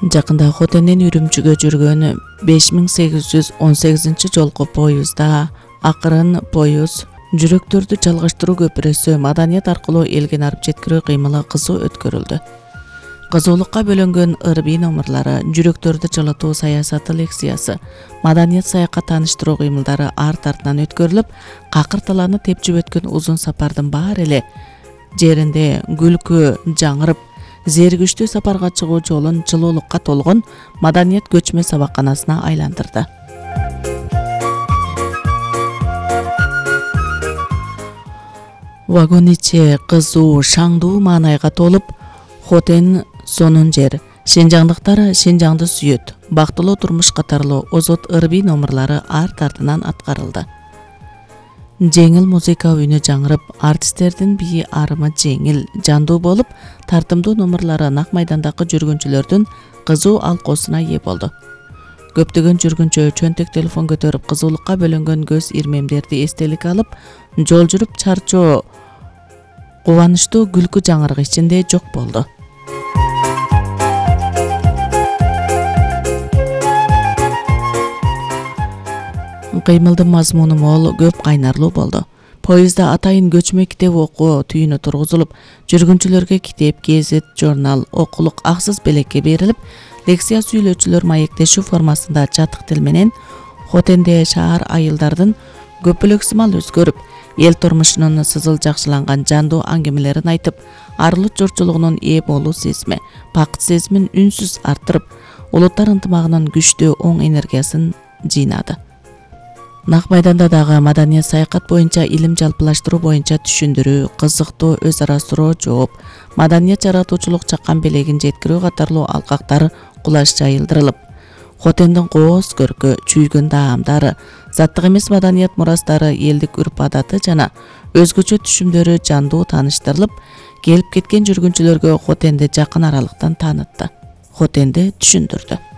Жакында Хотенден Үрүмчүгө жүргөн 5818 жолку поездда акырын поезд жүрөктөрдү жалгаштыруу көпүрөсү маданият аркылуу элге арып жеткирүү кыймылы кызуу өткөрүлдү. Кызуулукка бөлөнгөн ырби номерлары, жүрөктөрдү жылытуу саясаты лекциясы, маданият саякка тааныштыруу кыймылдары арт артынан өткөрүлүп, какыр талааны тепчип өткөн узун сапардын баары эле жеринде күлкү жаңырып, зергүчтүү сапарга чыгуу жолун жылуулукка толгон маданият көчмө сабакканасына айландырды. Вагон ичи кызуу, шаңдуу маанайга толуп, Хотен сонун жер, Шинжаңдыктар Шинжаңды сүйөт, бактылуу турмуш катарлуу озот ырби номерлары арт артынан аткарылды. Жеңил музыка үнү жаңырып, артисттердин бии арымы жеңил, жандуу болуп, тартымдуу номерлары нак майдандагы жүргүнчүлөрдүн кызуу алкоосуна ээ болду. Көптөгөн жүргүнчү чөнтек телефон көтөрүп кызуулукка бөлөнгөн көз ирмемдерди эстеликке алып, жол жүрүп чарчоо, кубанычтуу күлкү жаңырык ичинде жок болду. Кыймылдын мазмуну мол, көп кайнарлуу болду. Поездда атайын көчмө китеп окуу түйүнү тургузулуп, жүргүнчүлөргө китеп, гезит, журнал, окулук аксыз белекке берилип, лекция сүйлөөчүлөр маектешүү формасында жатык тил менен Хотенде шаар айылдардын көпөлөк сымал өзгөрүп, эл турмушунун сызыл жакшыланган жандуу аңгемелерин айтып, арылык журчулугунун ээ болуу сезими, бакыт сезимин үнсүз арттырып, улуттар ынтымагынын күчтүү оң энергиясын жыйнады. Нак майданда дагы маданият саякат боюнча илим жалпылаштыруу боюнча түшүндүрүү, кызыктуу өз ара суроо жооп, маданият жаратуучулук чаккан белегин жеткирүү катарлуу алкактар кулаш жайылдырылып, Хотендин кооз көркү, чүйгөн даамдары, заттык эмес маданият мурастары, элдик үрп адаты жана өзгөчө түшүмдөрү жандуу тааныштырылып, келип кеткен жүргүнчүлөргө Хотенди жакын аралыктан таанытты, Хотенди түшүндүрдү.